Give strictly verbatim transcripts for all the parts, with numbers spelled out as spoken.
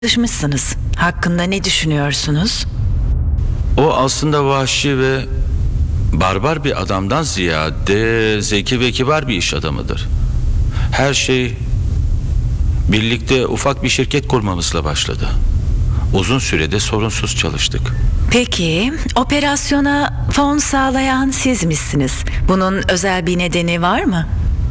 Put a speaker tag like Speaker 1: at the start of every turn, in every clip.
Speaker 1: Tartışmışsınız. Hakkında ne düşünüyorsunuz?
Speaker 2: O aslında vahşi ve barbar bir adamdan ziyade zeki ve kibar bir iş adamıdır. Her şey birlikte ufak bir şirket kurmamızla başladı. Uzun sürede sorunsuz çalıştık.
Speaker 1: Peki, operasyona fon sağlayan siz misiniz? Bunun özel bir nedeni var mı?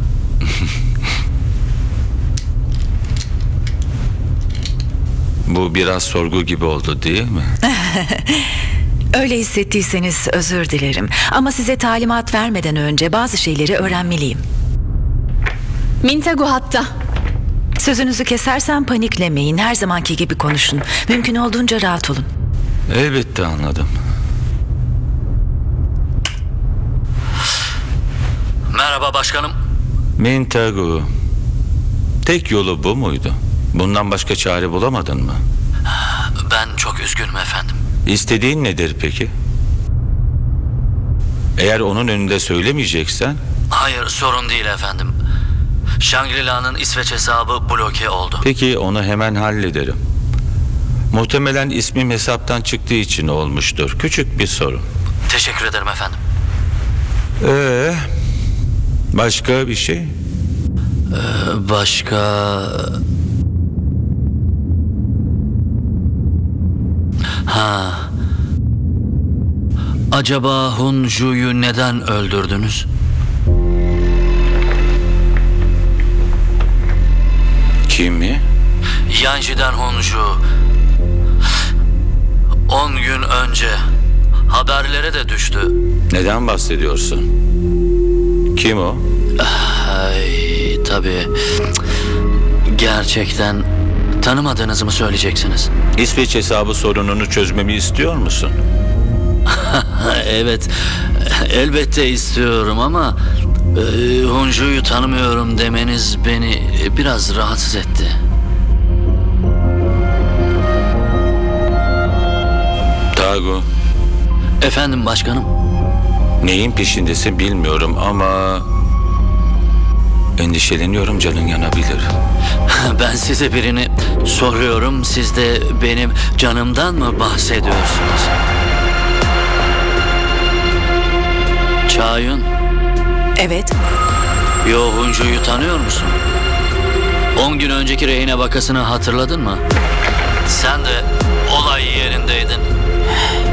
Speaker 2: Bu biraz sorgu gibi oldu değil mi?
Speaker 1: Öyle hissettiyseniz özür dilerim. Ama size talimat vermeden önce bazı şeyleri öğrenmeliyim.
Speaker 3: Mintagu hatta.
Speaker 1: Sözünüzü kesersem paniklemeyin. Her zamanki gibi konuşun. Mümkün olduğunca rahat olun.
Speaker 2: Elbette anladım.
Speaker 4: Merhaba başkanım.
Speaker 2: Mintagu, tek yolu bu muydu? Bundan başka çare bulamadın mı?
Speaker 4: Ben çok üzgünüm efendim.
Speaker 2: İstediğin nedir peki? Eğer onun önünde söylemeyeceksen...
Speaker 4: Hayır, sorun değil efendim. Shangri-La'nın İsveç hesabı bloke oldu.
Speaker 2: Peki onu hemen hallederim. Muhtemelen ismim hesaptan çıktığı için olmuştur. Küçük bir sorun.
Speaker 4: Teşekkür ederim efendim.
Speaker 2: Ee, başka bir şey?
Speaker 4: Ee, başka... Ha. Acaba Hunju'yu neden öldürdünüz?
Speaker 2: Kimi?
Speaker 4: Yanji'den Hunju. On gün önce haberlere de düştü.
Speaker 2: Neden bahsediyorsun? Kim o?
Speaker 4: Ay, tabii. Gerçekten tanımadığınızı mı söyleyeceksiniz?
Speaker 2: İsveç hesabı sorununu çözmemi istiyor musun?
Speaker 4: Evet, elbette istiyorum ama e, Hunju'yu tanımıyorum demeniz beni biraz rahatsız etti.
Speaker 2: Tagu,
Speaker 4: Efendim başkanım?
Speaker 2: neyin peşindesin bilmiyorum ama... endişeleniyorum, canın yanabilir.
Speaker 4: Ben size birini soruyorum, siz de benim canımdan mı bahsediyorsunuz? Çayun,
Speaker 1: Evet.
Speaker 4: Yo Hunju'yu tanıyor musun? On gün önceki rehine vakasını hatırladın mı? Sen de olay yerindeydin.